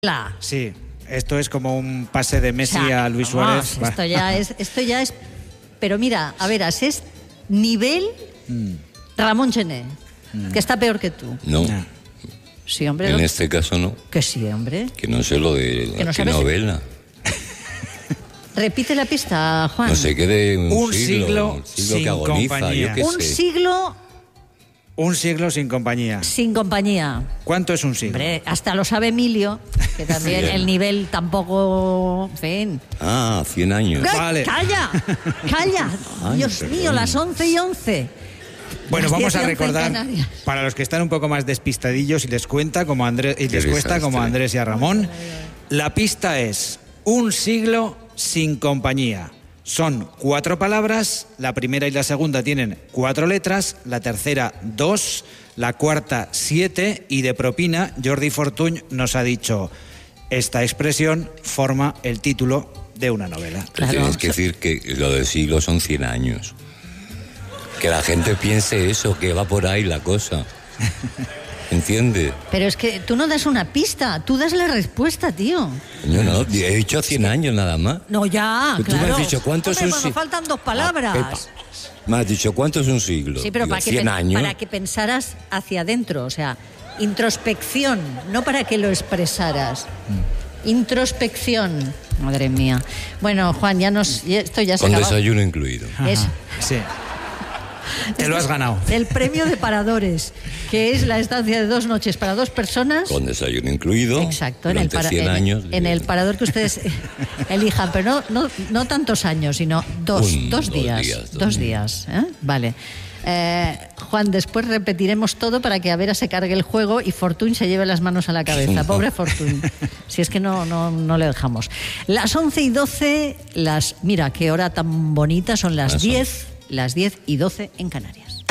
Sí, esto es como un pase de Messi a Luis Suárez. Esto ya es. Pero mira, a ver, es nivel Ramón Gené, que está peor que tú. No. Sí, hombre. En este caso no. Que sí, hombre. Que no sé lo de la novela. Repite la pista, Juan. No sé qué de un siglo que agoniza, compañía. yo qué sé. Un siglo sin compañía. Sin compañía. ¿Cuánto es un siglo? Hombre, hasta lo sabe Emilio, que también el nivel tampoco... En fin. 100 años. Vale. ¡Calla! Ay, Dios mío, las 11:11. Bueno, Las vamos a 10:11 recordar, para los que están un poco más despistadillos y les cuesta como Andrés y a Ramón, la pista es un siglo sin compañía. Son 4 palabras, la primera y la segunda tienen 4 letras, la tercera 2, la cuarta 7 y de propina Jordi Fortuny nos ha dicho: esta expresión forma el título de una novela. Claro. Tienes que decir que lo del siglo son 100 años. Que la gente piense eso, que va por ahí la cosa. ¿Entiendes? Pero es que tú no das una pista, tú das la respuesta, tío. Yo no, he dicho 100 años nada más. No, ya, tú claro. me has dicho cuántos son siglos. Faltan 2 palabras. Me has dicho cuánto es un siglo. Sí, pero digo, 100 años. Para que pensaras hacia adentro, o sea, introspección, no para que lo expresaras. Introspección. Madre mía. Bueno, Juan, esto ya se con acabó. Desayuno incluido. Sí. Te lo has ganado. El premio de paradores, que es la estancia de 2 noches para 2 personas. Con desayuno incluido. Exacto, en el parador que ustedes elijan, pero no tantos años, sino dos días. 2 días. Vale. Juan, después repetiremos todo para que Vera se cargue el juego y Fortuny se lleve las manos a la cabeza. Pobre Fortuny. Si es que no le dejamos. Las 11:12, mira qué hora tan bonita, son las 10. Las 10:12 en Canarias.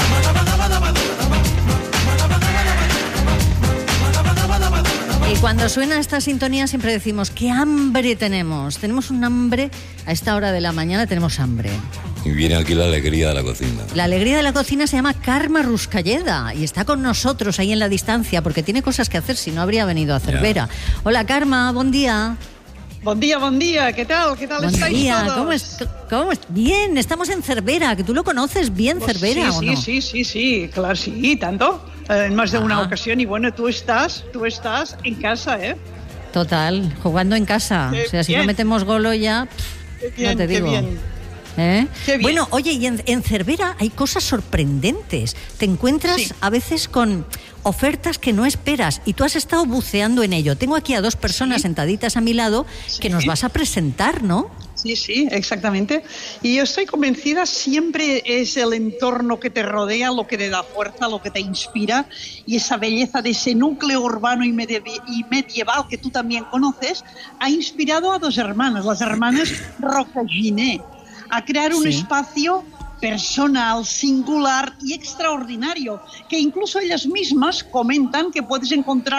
Y cuando suena esta sintonía siempre decimos, ¿qué hambre tenemos? Tenemos un hambre, a esta hora de la mañana tenemos hambre. Y viene aquí la alegría de la cocina. La alegría de la cocina se llama Carme Ruscalleda y está con nosotros ahí en la distancia porque tiene cosas que hacer, si no habría venido a Cervera. Hola Carme, buen día. Buen día, ¿qué tal? ¿Qué tal estáis todos? ¿Cómo es? Bien, estamos en Cervera, que tú lo conoces bien, pues Cervera, ¿o no? Sí, claro, sí, tanto, en más de una ocasión, y bueno, tú estás en casa, ¿eh? Total, jugando en casa, qué o sea, si bien. no metemos golo ya, bien, no te digo. Qué bien. Qué bien. Bueno, oye, y en Cervera hay cosas sorprendentes. Te encuentras a veces con ofertas que no esperas y tú has estado buceando en ello. Tengo aquí a 2 personas sentaditas a mi lado que nos vas a presentar, ¿no? Sí, exactamente. Y yo estoy convencida, siempre es el entorno que te rodea lo que te da fuerza, lo que te inspira, y esa belleza de ese núcleo urbano y medieval que tú también conoces ha inspirado a 2 hermanas, las hermanas Rocaginé, a crear un espacio personal, singular y extraordinario, que incluso ellas mismas comentan que podrías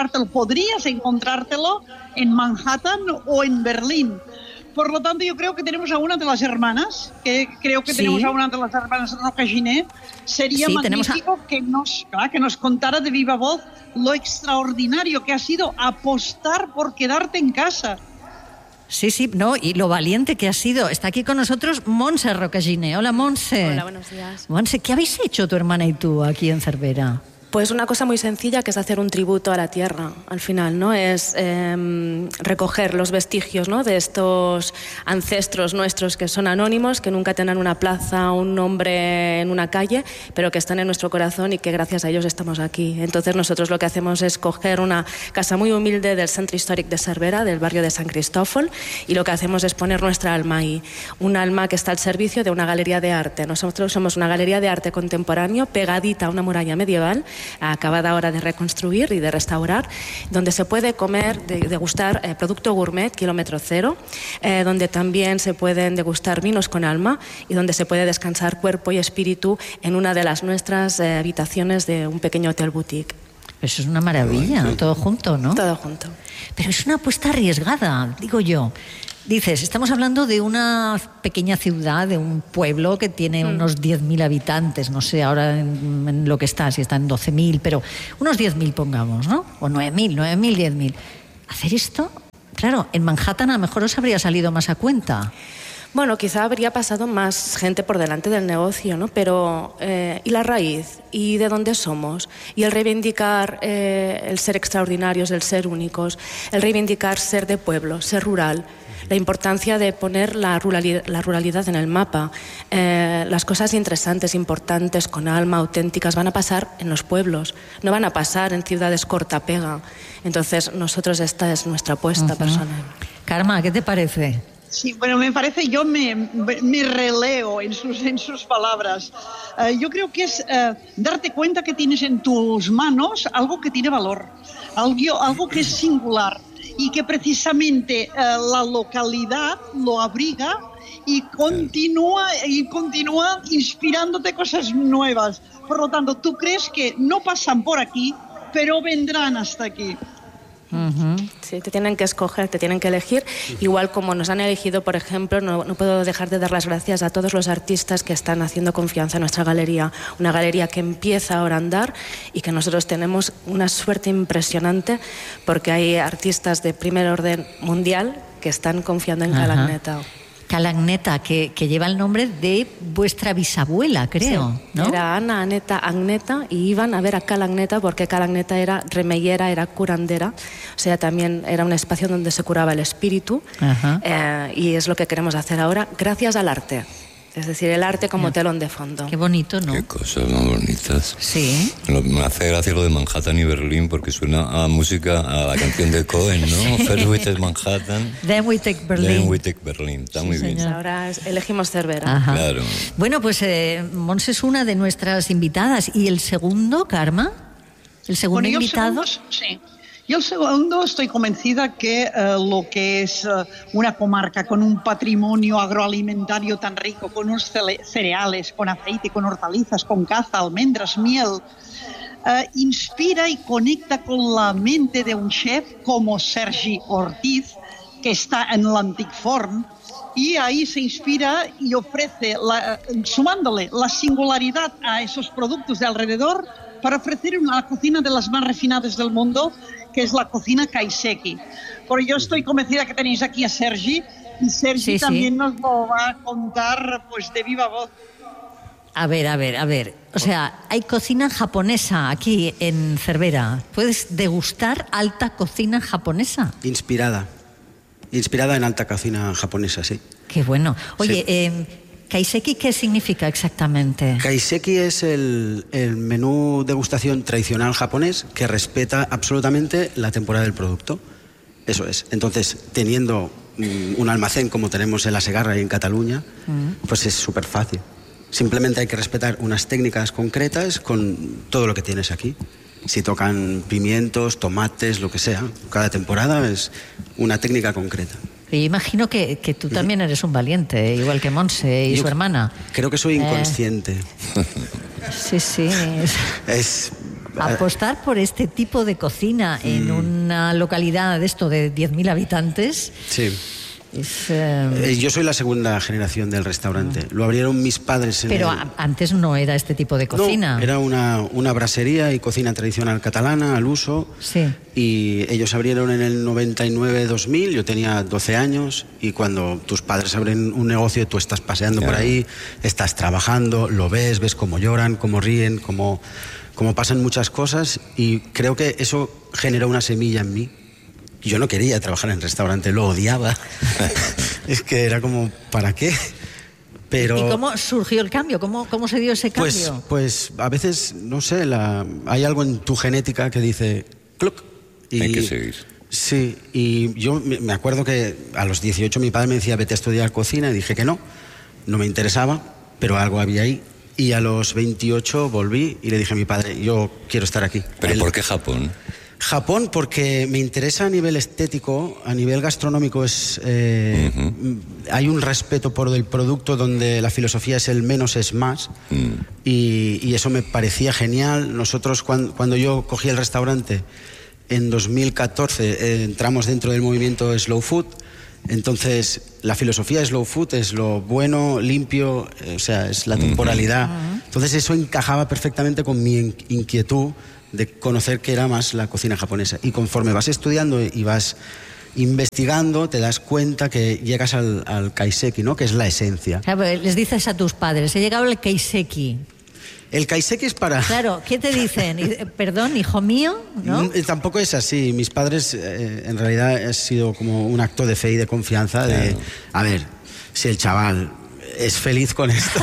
encontrártelo en Manhattan o en Berlín. Por lo tanto, yo creo que tenemos a una de las hermanas, tenemos a una de las hermanas Rocaginé. Sería magnífico que nos contara de viva voz lo extraordinario que ha sido apostar por quedarte en casa. Sí, no, y lo valiente que ha sido. Está aquí con nosotros Montse Rocaginé. Hola, Montse. Hola, buenos días. Montse, ¿qué habéis hecho tu hermana y tú aquí en Cervera? Pues una cosa muy sencilla, que es hacer un tributo a la tierra, al final, ¿no? Es recoger los vestigios, ¿no?, de estos ancestros nuestros que son anónimos, que nunca tienen una plaza, un nombre en una calle, pero que están en nuestro corazón y que gracias a ellos estamos aquí. Entonces nosotros lo que hacemos es coger una casa muy humilde del Centro Históric de Cervera, del barrio de San Cristófol, y lo que hacemos es poner nuestra alma ahí, un alma que está al servicio de una galería de arte. Nosotros somos una galería de arte contemporáneo pegadita a una muralla medieval, acabada ahora de reconstruir y de restaurar, donde se puede comer, degustar producto gourmet, kilómetro cero, donde también se pueden degustar vinos con alma y donde se puede descansar cuerpo y espíritu en una de las nuestras habitaciones de un pequeño hotel boutique. Eso es una maravilla, todo junto, ¿no? Todo junto. Pero es una apuesta arriesgada, digo yo. Dices, estamos hablando de una pequeña ciudad, de un pueblo que tiene unos 10.000 habitantes, no sé ahora en lo que está, si está en 12.000, pero unos 10.000 pongamos, ¿no? O 9.000, 10.000. hacer esto, claro, en Manhattan a lo mejor os habría salido más a cuenta. Bueno, quizá habría pasado más gente por delante del negocio, ¿no? Pero, ¿y la raíz? ¿Y de dónde somos? Y el reivindicar el ser extraordinarios, el ser únicos, el reivindicar ser de pueblo, ser rural, la importancia de poner la ruralidad en el mapa. Las cosas interesantes, importantes, con alma, auténticas, van a pasar en los pueblos, no van a pasar en ciudades corta-pega. Entonces, nosotros, esta es nuestra apuesta personal. Karma, ¿qué te parece? Sí, bueno, me parece, yo me releo en sus palabras. Yo creo que es darte cuenta que tienes en tus manos algo que tiene valor, algo que es singular y que precisamente la localidad lo abriga y continúa inspirándote cosas nuevas. Por lo tanto, tú crees que no pasan por aquí, pero vendrán hasta aquí. Sí, te tienen que escoger, te tienen que elegir, igual como nos han elegido, por ejemplo. No puedo dejar de dar las gracias a todos los artistas que están haciendo confianza en nuestra galería, una galería que empieza ahora a andar y que nosotros tenemos una suerte impresionante porque hay artistas de primer orden mundial que están confiando en Calagneta. Calagneta, que lleva el nombre de vuestra bisabuela, creo, sí, ¿no? Era Ana, Aneta, Agneta, y iban a ver a Calagneta porque Calagneta era remeyera, era curandera, o sea, también era un espacio donde se curaba el espíritu, y es lo que queremos hacer ahora, gracias al arte. Es decir, el arte como telón de fondo. Qué bonito, ¿no? Qué cosas más bonitas. Sí. Me hace gracia lo de Manhattan y Berlín porque suena a música, a la canción de Cohen, ¿no? First we take Manhattan, Then we take Berlin. Then we take Berlin. Está muy bien. Ahora elegimos Cervera. Ajá. Claro. Bueno, pues Mons es una de nuestras invitadas. ¿Y el segundo, Karma? ¿El segundo invitado? Sí. Y el segundo, estoy convencida que lo que es una comarca con un patrimonio agroalimentario tan rico, con unos cereales, con aceite, con hortalizas, con caza, almendras, miel, inspira y conecta con la mente de un chef como Sergi Ortiz, que está en l'Antic Forn, y ahí se inspira y ofrece, sumándole la singularidad a esos productos de alrededor, para ofrecer una cocina de las más refinadas del mundo, que es la cocina kaiseki. Porque yo estoy convencida que tenéis aquí a Sergi, y Sergi también nos lo va a contar pues de viva voz. A ver. O sea, hay cocina japonesa aquí en Cervera. ¿Puedes degustar alta cocina japonesa? Inspirada en alta cocina japonesa, sí. Qué bueno. Oye, sí. ¿Kaiseki qué significa exactamente? Kaiseki es el menú degustación tradicional japonés que respeta absolutamente la temporada del producto. Eso es. Entonces, teniendo un almacén como tenemos en La Segarra y en Cataluña, pues es súper fácil. Simplemente hay que respetar unas técnicas concretas con todo lo que tienes aquí. Si tocan pimientos, tomates, lo que sea, cada temporada es una técnica concreta. Yo imagino que tú también eres un valiente, igual que Monse y su hermana. Creo que soy inconsciente. Sí. Es apostar por este tipo de cocina en una localidad de 10.000 habitantes. Sí. Yo soy la segunda generación del restaurante. Lo abrieron mis padres. Pero antes no era este tipo de cocina. No, era una brasería y cocina tradicional catalana al uso. Sí. Y ellos abrieron en el 99-2000. Yo tenía 12 años. Y cuando tus padres abren un negocio, tú estás paseando por ahí, estás trabajando, lo ves cómo lloran, cómo ríen, cómo pasan muchas cosas. Y creo que eso generó una semilla en mí. Yo no quería trabajar en restaurante, lo odiaba. Es que era como, ¿para qué? Pero, ¿y cómo surgió el cambio? ¿Cómo se dio ese cambio? Pues a veces, no sé, hay algo en tu genética que dice ¡cluc! Hay que seguir. Sí, y yo me acuerdo que a los 18 mi padre me decía vete a estudiar cocina y dije que no me interesaba, pero algo había ahí. Y a los 28 volví y le dije a mi padre, yo quiero estar aquí. ¿Pero por qué Japón? Japón porque me interesa a nivel estético, a nivel gastronómico hay un respeto por el producto donde la filosofía es el menos es más y eso me parecía genial. Nosotros cuando yo cogí el restaurante en 2014 entramos dentro del movimiento Slow Food. Entonces, la filosofía Slow Food es lo bueno, limpio, o sea, es la temporalidad Entonces eso encajaba perfectamente con mi inquietud de conocer qué era más la cocina japonesa. Y conforme vas estudiando y vas investigando, te das cuenta que llegas al kaiseki, ¿no? Que es la esencia. Claro, les dices a tus padres, he llegado al kaiseki. El kaiseki es para... Claro, ¿qué te dicen? Perdón, hijo mío, ¿no? Tampoco es así. Mis padres, en realidad, ha sido como un acto de fe y de confianza de... A ver, si el chaval es feliz con esto,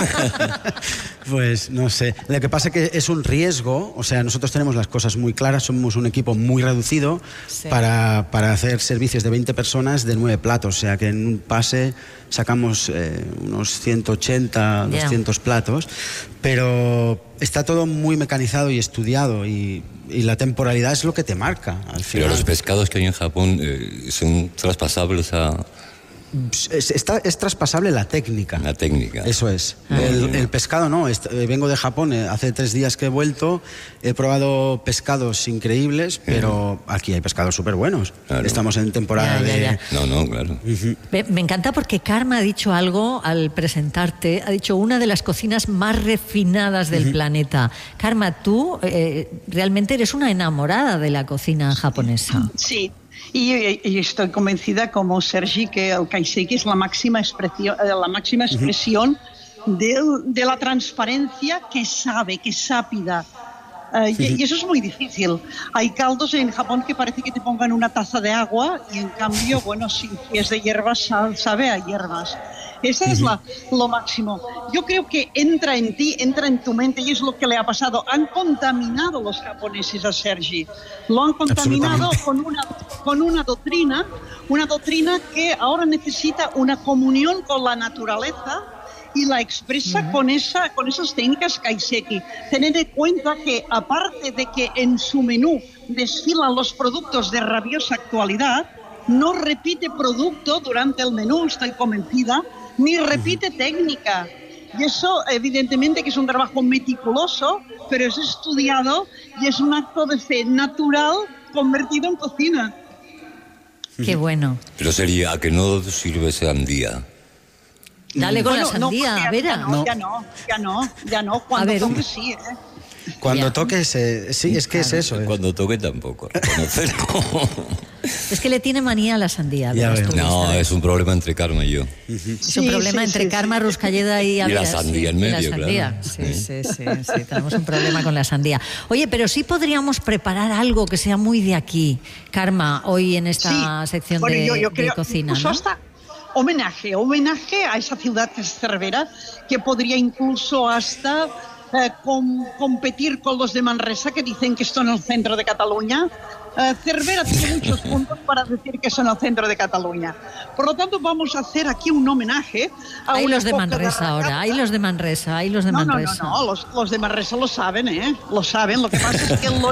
pues no sé. Lo que pasa es que es un riesgo, o sea, nosotros tenemos las cosas muy claras, somos un equipo muy reducido para hacer servicios de 20 personas de 9 platos, o sea que en un pase sacamos unos 180, 200 platos, pero está todo muy mecanizado y estudiado y la temporalidad es lo que te marca al final. Pero los pescados que hay en Japón son traspasables a... Es traspasable la técnica. La técnica. Eso es. El pescado no. Vengo de Japón, hace 3 días que he vuelto, he probado pescados increíbles, pero aquí hay pescados súper buenos. Claro. Estamos en temporada de... No, claro. Me encanta porque Karma ha dicho algo al presentarte, ha dicho una de las cocinas más refinadas del planeta. Karma, tú realmente eres una enamorada de la cocina japonesa. Sí. Y estoy convencida, como Sergi, que el kaiseki es la máxima expresión de la transparencia que sabe, que es sápida. Y eso es muy difícil. Hay caldos en Japón que parece que te pongan una taza de agua y en cambio, bueno, si es de hierbas, sabe a hierbas. Esa es lo máximo. Yo creo que entra en ti, entra en tu mente y es lo que le ha pasado. Han contaminado los japoneses a Sergi. Lo han contaminado con una doctrina que ahora necesita una comunión con la naturaleza y la expresa con esas técnicas kaiseki. Tened en cuenta que aparte de que en su menú desfilan los productos de rabiosa actualidad, no repite producto durante el menú, estoy convencida, ni repite técnica. Y eso, evidentemente, que es un trabajo meticuloso, pero es estudiado y es un acto de fe natural convertido en cocina. Qué bueno. Pero sería, ¿a que no sirve sandía? Dale con la sandía, Vera. Ya no. Cuando toque sí, Cuando toque, sí, es que es eso. Cuando toque tampoco, reconocerlo. Es que le tiene manía a la sandía. No, es un problema entre Karma y yo. Es un problema entre Karma, Ruscalleda y Avera. Y la sandía en medio, claro. Sí, tenemos un problema con la sandía. Oye, pero sí podríamos preparar algo que sea muy de aquí, Karma, hoy en esta sección de cocina, ¿no? Hasta homenaje a esa ciudad que es Cervera, que podría incluso hasta competir con los de Manresa, que dicen que están en el centro de Cataluña. Cervera tiene muchos puntos para decir que son el centro de Cataluña. Por lo tanto, vamos a hacer aquí un homenaje a los de Manresa ahora. Hay los de Manresa. No, los de Manresa lo saben, Lo saben. Lo que pasa es que no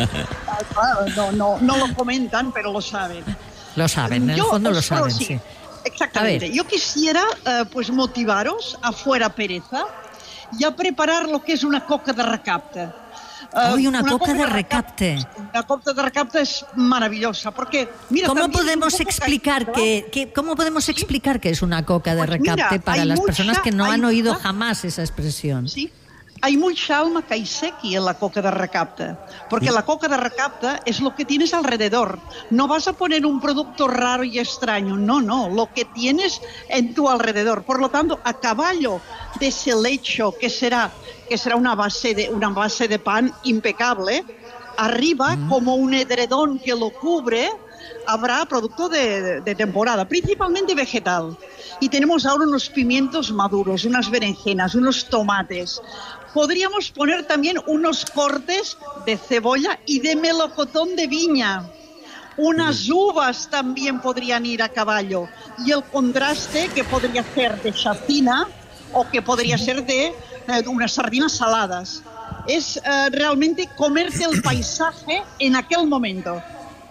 lo comentan, pero lo saben. Lo saben, en el fondo lo saben, sí. Exactamente. Yo quisiera pues motivaros a fuera pereza y a preparar lo que es una coca de recapte. Una coca de recapte. La coca de recapte es maravillosa porque mira, ¿Cómo podemos explicar qué es una coca de recapte para las personas que no han oído jamás esa expresión? Sí. Hay mucha alma kaiseki en la coca de recapte, porque la coca de recapte es lo que tienes alrededor. No vas a poner un producto raro y extraño, no, lo que tienes en tu alrededor. Por lo tanto, a caballo de ese lecho que será una base de pan impecable, arriba, como un edredón que lo cubre, habrá producto de temporada, principalmente vegetal. Y tenemos ahora unos pimientos maduros, unas berenjenas, unos tomates. Podríamos poner también unos cortes de cebolla y de melocotón de viña. Unas uvas también podrían ir a caballo. Y el contraste que podría ser de chacina o que podría ser de unas sardinas saladas. Es realmente comerte el paisaje en aquel momento.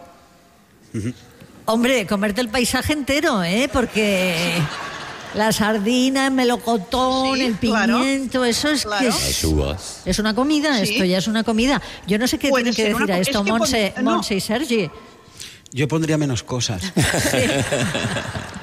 Hombre, comerte el paisaje entero, porque la sardina, el melocotón, el pimiento, claro, eso es que las uvas. Es una comida, esto ya es una comida. Yo no sé qué tienen que decir a esto, Montse y Sergi. Yo pondría menos cosas.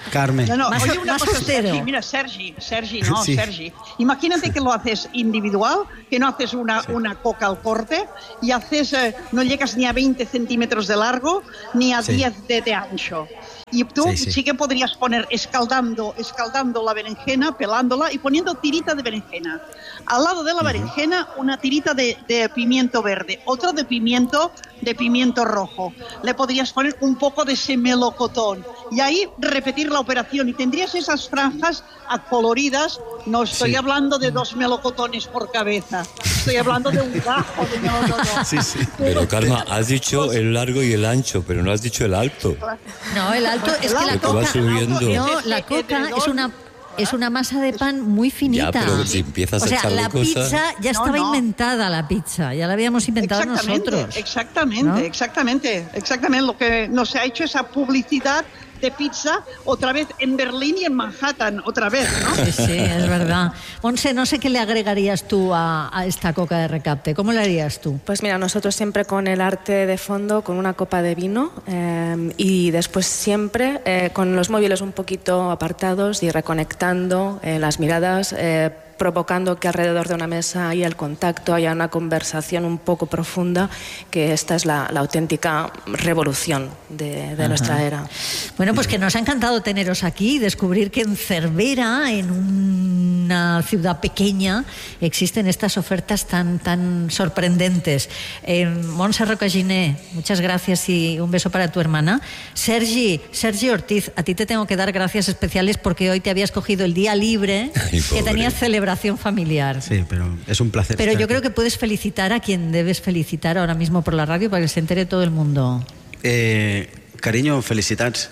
Carmen. No, Más, oye una más cosa, austero. Sergi, mira, Sergi, no, Sí. Sergi. Imagínate que lo haces individual, que no haces una coca al corte y haces, no llegas ni a 20 centímetros de largo, ni a 10 de ancho. Y tú sí que podrías poner escaldando la berenjena, pelándola y poniendo tirita de berenjena. Al lado de la berenjena, una tirita de pimiento verde, otra de pimiento rojo. Le podrías poner un poco de ese melocotón y ahí repetir la operación y tendrías esas franjas coloridas. No estoy hablando de 2 melocotones por cabeza, estoy hablando de un gajo de melocotón. Sí. Pero Karma, has dicho el largo y el ancho, pero no has dicho el alto. No, el alto es que la Porque va coca... subiendo. No, la coca es una masa de pan muy finita. Ya, pero si empiezas a echarle la cosas... pizza ya estaba inventada, la pizza. Ya la habíamos inventado nosotros. Exactamente. Lo que nos ha hecho esa publicidad de pizza otra vez en Berlín y en Manhattan, otra vez, ¿no? Sí, es verdad. Montse, no sé qué le agregarías tú a esta coca de recapte. ¿Cómo lo harías tú? Pues mira, nosotros siempre con el arte de fondo, con una copa de vino y después siempre con los móviles un poquito apartados y reconectando las miradas, provocando que alrededor de una mesa haya el contacto, haya una conversación un poco profunda, que esta es la auténtica revolución de nuestra era. Bueno, pues que nos ha encantado teneros aquí y descubrir que en Cervera, en una ciudad pequeña, existen estas ofertas tan sorprendentes. Montse Rocaginé, muchas gracias y un beso para tu hermana. Sergi Ortiz, a ti te tengo que dar gracias especiales porque hoy te habías cogido el día libre. Ay, que tenías celebración familiar. Sí, pero es un placer. Pero estar yo aquí. creo que puedes felicitar a quien debes felicitar ahora mismo por la radio para que se entere todo el mundo. Cariño, felicitats.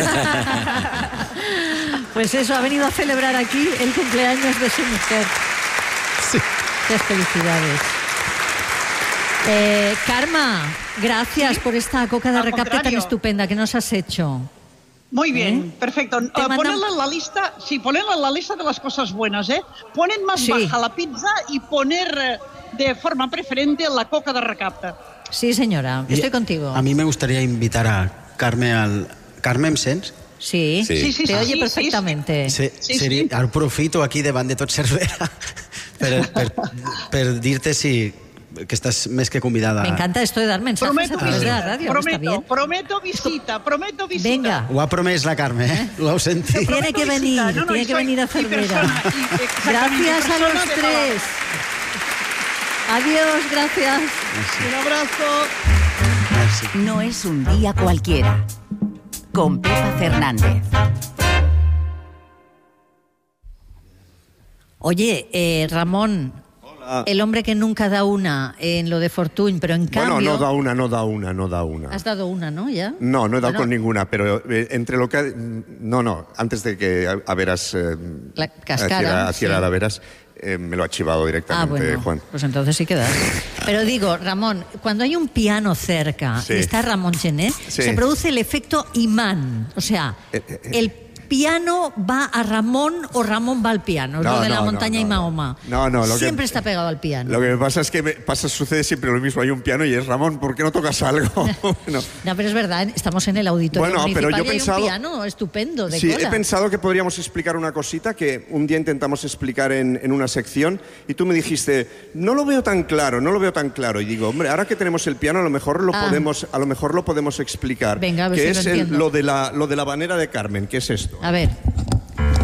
Pues eso, ha venido a celebrar aquí el cumpleaños de su mujer. Sí. Muchas felicidades. Karma, gracias por esta coca de Al recapte tan contrario. estupenda que nos has hecho. Muy bien, perfecto. Ponerla en la lista, ponerla en la lista de las cosas buenas, ¿eh? Poner más baja la pizza y poner de forma preferente la coca de recapte. Sí, señora, estoy contigo. A mí me gustaría invitar a Carme Carme, em sents? Sí, Sí. te oye perfectamente. Seria, aprofito aquí davant de tot Cervera per dir-te que estàs més que convidada. Me encanta esto de dar mensajes a través de la radio. ¿Está bien? Prometo visita. Venga. Ho ha promès la Carme, Ho heu sentit? Tiene que venir, tiene que venir a Cervera. Gracias a los tres. Adiós, gracias. Un abrazo. Merci. No es un día cualquiera. Con Pepa Fernández. Oye, Ramón, el hombre que nunca da una en lo de Fortuny, pero en cambio... Bueno, no da una. Has dado una, ¿no? ¿Ya? No he dado Bueno, con ninguna, pero entre lo que... No, antes de que a Veras... La cascara, Haciera sí. la Veras, me lo ha chivado directamente, Juan. Pues entonces sí que das. Pero digo, Ramón, cuando hay un piano cerca Sí. y está Ramón Gené, Sí. se produce el efecto imán. O sea, el piano va a Ramón o Ramón va al piano. No, lo de la no, montaña no, y no. Mahoma. No, Siempre está pegado al piano. Lo que me pasa es que sucede siempre lo mismo. Hay un piano y es Ramón, ¿por qué no tocas algo? Bueno. No, pero es verdad, estamos en el auditorio Bueno, pero municipal yo y hay pensado- un piano estupendo de Sí, cola. he pensado que podríamos explicar una cosita que un día intentamos explicar en una sección y tú me dijiste, no lo veo tan claro. Y digo, hombre, ahora que tenemos el piano a lo mejor lo podemos explicar. Venga, a ver que si es lo entiendo. lo de la habanera de Carmen, ¿qué es esto? A ver.